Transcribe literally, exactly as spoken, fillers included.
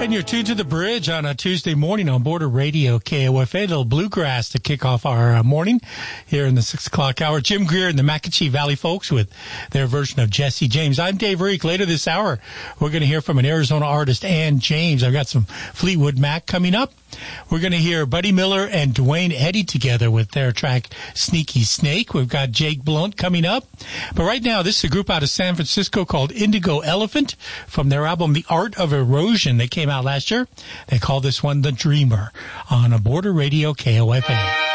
And you're tuned to the bridge on a Tuesday morning on Border Radio K O F A. A little bluegrass to kick off our uh, morning here in the six o'clock hour. Jim Greer and the Macachee Valley Folks with their version of Jesse James. I'm Dave Reek. Later this hour, we're going to hear from an Arizona artist, Ann James. I've got some Fleetwood Mac coming up. We're going to hear Buddy Miller and Dwayne Eddy together with their track Sneaky Snake. We've got Jake Blunt coming up. But right now, this is a group out of San Francisco called Indigo Elephant from their album The Art of Erosion that came out last year. They call this one The Dreamer on a Border Radio K O F A.